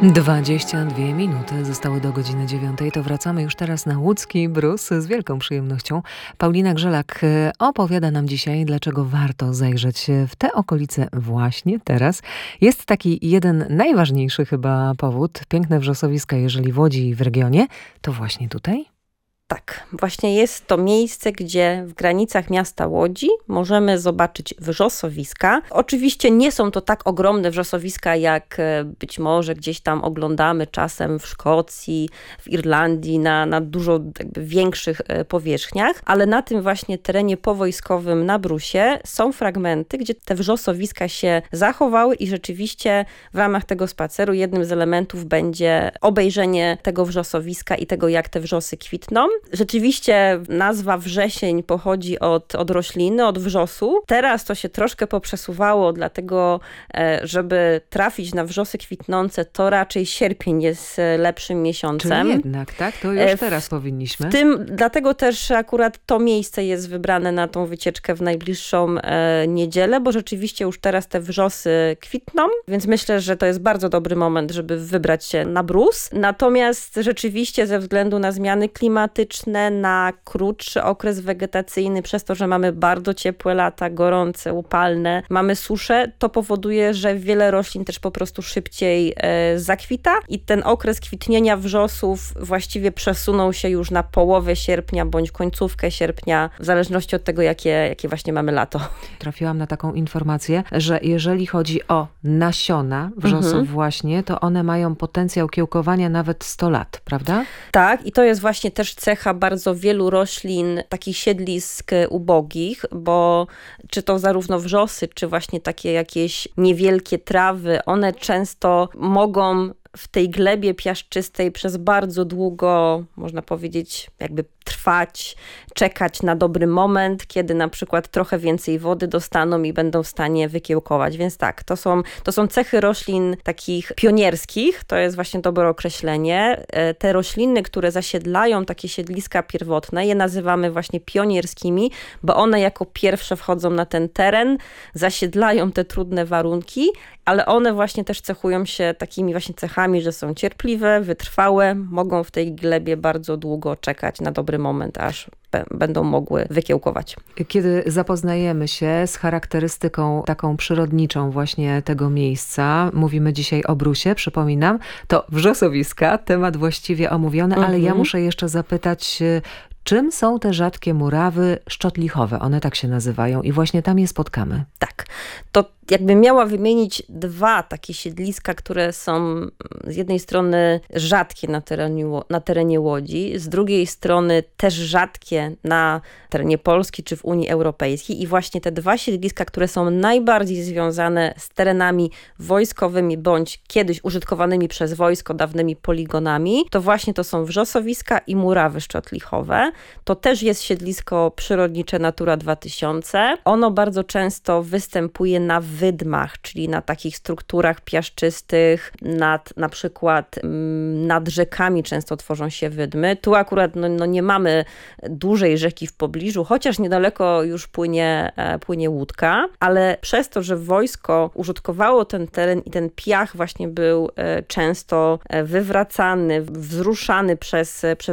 22 minuty zostały do godziny 9. To wracamy już teraz na łódzki Brus z wielką przyjemnością. Paulina Grzelak opowiada nam dzisiaj, dlaczego warto zajrzeć w te okolice właśnie teraz. Jest taki jeden najważniejszy chyba powód. Piękne wrzosowiska, jeżeli w Łodzi i w regionie, to właśnie tutaj. Tak, właśnie jest to miejsce, gdzie w granicach miasta Łodzi możemy zobaczyć wrzosowiska. Oczywiście nie są to tak ogromne wrzosowiska, jak być może gdzieś tam oglądamy czasem w Szkocji, w Irlandii, na dużo większych powierzchniach, ale na tym właśnie terenie powojskowym na Brusie są fragmenty, gdzie te wrzosowiska się zachowały i rzeczywiście w ramach tego spaceru jednym z elementów będzie obejrzenie tego wrzosowiska i tego, jak te wrzosy kwitną. Rzeczywiście nazwa wrzesień pochodzi od rośliny, od wrzosu. Teraz to się troszkę poprzesuwało, dlatego żeby trafić na wrzosy kwitnące, to raczej sierpień jest lepszym miesiącem. Czyli jednak, tak? To już teraz powinniśmy. Dlatego też akurat to miejsce jest wybrane na tą wycieczkę w najbliższą niedzielę, bo rzeczywiście już teraz te wrzosy kwitną, więc myślę, że to jest bardzo dobry moment, żeby wybrać się na Brus. Natomiast rzeczywiście ze względu na zmiany klimatyczne, na krótszy okres wegetacyjny, przez to, że mamy bardzo ciepłe lata, gorące, upalne, mamy suszę, to powoduje, że wiele roślin też po prostu szybciej zakwita i ten okres kwitnienia wrzosów właściwie przesunął się już na połowę sierpnia bądź końcówkę sierpnia, w zależności od tego, jakie właśnie mamy lato. Trafiłam na taką informację, że jeżeli chodzi o nasiona wrzosów właśnie, to one mają potencjał kiełkowania nawet 100 lat, prawda? Tak, i to jest właśnie też cecha bardzo wielu roślin, takich siedlisk ubogich, bo czy to zarówno wrzosy, czy właśnie takie jakieś niewielkie trawy, one często mogą w tej glebie piaszczystej przez bardzo długo, można powiedzieć, jakby trwać, czekać na dobry moment, kiedy na przykład trochę więcej wody dostaną i będą w stanie wykiełkować. Więc tak, to są cechy roślin takich pionierskich, to jest właśnie dobre określenie. Te rośliny, które zasiedlają takie siedliska pierwotne, je nazywamy właśnie pionierskimi, bo one jako pierwsze wchodzą na ten teren, zasiedlają te trudne warunki, ale one właśnie też cechują się takimi właśnie cechami, że są cierpliwe, wytrwałe, mogą w tej glebie bardzo długo czekać na dobry moment, aż będą mogły wykiełkować. Kiedy zapoznajemy się z charakterystyką taką przyrodniczą właśnie tego miejsca, mówimy dzisiaj o Brusie, przypominam, to wrzosowiska, temat właściwie omówiony, ale ja muszę jeszcze zapytać, czym są te rzadkie murawy szczotlichowe? One tak się nazywają i właśnie tam je spotkamy. Tak, to jakbym miała wymienić dwa takie siedliska, które są z jednej strony rzadkie na terenie Łodzi, z drugiej strony też rzadkie na terenie Polski czy w Unii Europejskiej i właśnie te dwa siedliska, które są najbardziej związane z terenami wojskowymi bądź kiedyś użytkowanymi przez wojsko dawnymi poligonami, to właśnie to są wrzosowiska i murawy szczotlichowe. To też jest siedlisko przyrodnicze Natura 2000. Ono bardzo często występuje na wydmach, czyli na takich strukturach piaszczystych, na przykład nad rzekami często tworzą się wydmy. Tu akurat nie mamy dużej rzeki w pobliżu, chociaż niedaleko już płynie łódka, ale przez to, że wojsko użytkowało ten teren i ten piach właśnie był często wywracany, wzruszany przez